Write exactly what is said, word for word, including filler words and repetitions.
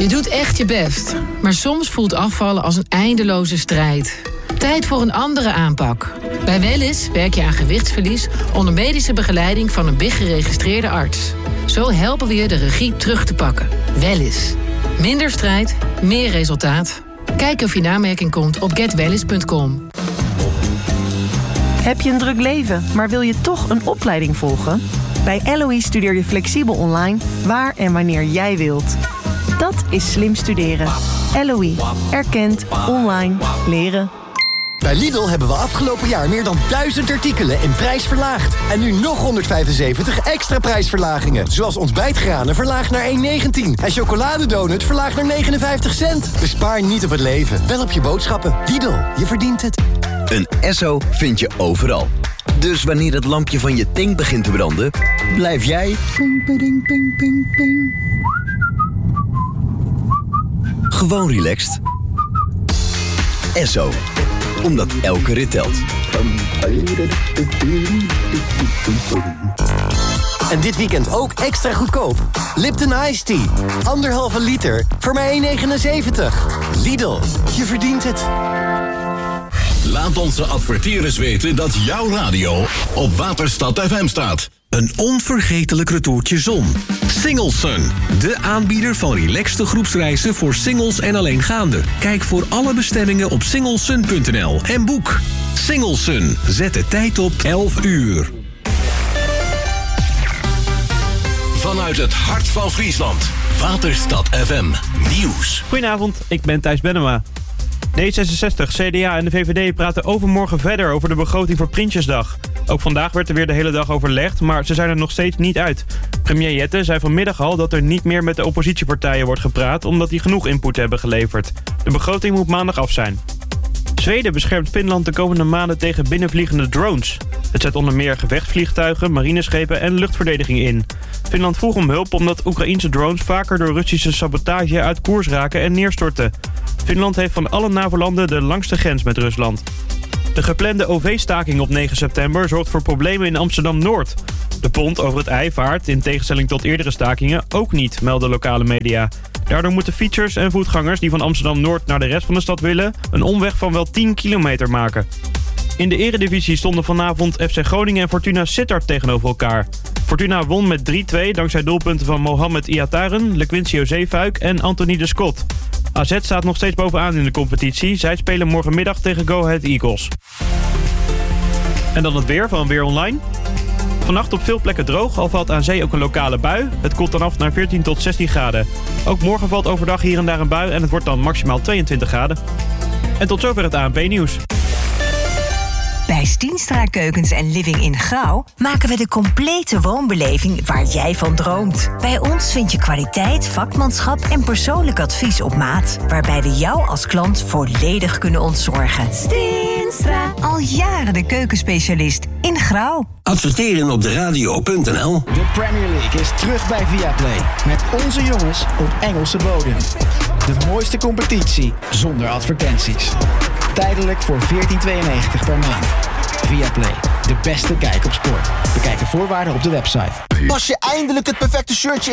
Je doet echt je best, maar soms voelt afvallen als een eindeloze strijd. Tijd voor een andere aanpak. Bij Wellys werk je aan gewichtsverlies onder medische begeleiding van een B I G-geregistreerde arts. Zo helpen we je de regie terug te pakken. Wellys. Minder strijd, meer resultaat. Kijk of je in aanmerking komt op get wellys punt com. Heb je een druk leven, maar wil je toch een opleiding volgen? Bij L O E studeer je flexibel online, waar en wanneer jij wilt. Dat is slim studeren. L O E. Erkend. Online. Leren. Bij Lidl hebben we afgelopen jaar meer dan duizend artikelen in prijs verlaagd. En nu nog honderdvijfenzeventig extra prijsverlagingen. Zoals ontbijtgranen verlaagd naar één negentien. En chocoladedonut verlaagd naar negenenvijftig cent. Bespaar niet op het leven, wel op je boodschappen. Lidl, je verdient het. Een Esso vind je overal. Dus wanneer het lampje van je tank begint te branden, blijf jij ping, ping, ping, ping, ping. Gewoon relaxed. Esso. Omdat elke rit telt. En dit weekend ook extra goedkoop. Lipton Iced Tea. Anderhalve liter voor maar één negenenzeventig. Lidl, je verdient het. Laat onze adverteerders weten dat jouw radio op Waterstad F M staat. Een onvergetelijk retourtje zon. Single Sun, de aanbieder van relaxte groepsreizen voor singles en alleengaanden. Kijk voor alle bestemmingen op singlesun punt n l en boek. Single Sun, zet de tijd op elf uur. Vanuit het hart van Friesland, Waterstad F M Nieuws. Goedenavond, ik ben Thijs Bennema. D zesenzestig, C D A en de V V D praten overmorgen verder over de begroting voor Prinsjesdag. Ook vandaag werd er weer de hele dag overlegd, maar ze zijn er nog steeds niet uit. Premier Jette zei vanmiddag al dat er niet meer met de oppositiepartijen wordt gepraat, omdat die genoeg input hebben geleverd. De begroting moet maandag af zijn. Zweden beschermt Finland de komende maanden tegen binnenvliegende drones. Het zet onder meer gevechtsvliegtuigen, marineschepen en luchtverdediging in. Finland vroeg om hulp omdat Oekraïense drones vaker door Russische sabotage uit koers raken en neerstorten. Finland heeft van alle NAVO-landen de langste grens met Rusland. De geplande O V-staking op negen september zorgt voor problemen in Amsterdam-Noord. De pont over het IJ vaart, in tegenstelling tot eerdere stakingen, ook niet, melden lokale media. Daardoor moeten fietsers en voetgangers die van Amsterdam-Noord naar de rest van de stad willen een omweg van wel tien kilometer maken. In de eredivisie stonden vanavond F C Groningen en Fortuna Sittard tegenover elkaar. Fortuna won met drie twee dankzij doelpunten van Mohamed Iataren, Lequincio Zeefuik en Anthony de Scott. A Z staat nog steeds bovenaan in de competitie. Zij spelen morgenmiddag tegen Go Ahead Eagles. En dan het weer van Weer Online. Vannacht op veel plekken droog, al valt aan zee ook een lokale bui. Het koelt dan af naar veertien tot zestien graden. Ook morgen valt overdag hier en daar een bui en het wordt dan maximaal tweeëntwintig graden. En tot zover het A N P-nieuws. Bij Stienstra Keukens en Living in Grauw maken we de complete woonbeleving waar jij van droomt. Bij ons vind je kwaliteit, vakmanschap en persoonlijk advies op maat, waarbij we jou als klant volledig kunnen ontzorgen. Stienstra. Al jaren de keukenspecialist in Grauw. Adverteren op de radio punt n l. De Premier League is terug bij Viaplay. Met onze jongens op Engelse bodem. De mooiste competitie zonder advertenties. Tijdelijk voor veertien tweeënnegentig per maand. Viaplay, de beste kijk op sport. Bekijk de voorwaarden op de website. Pas je eindelijk het perfecte shirtje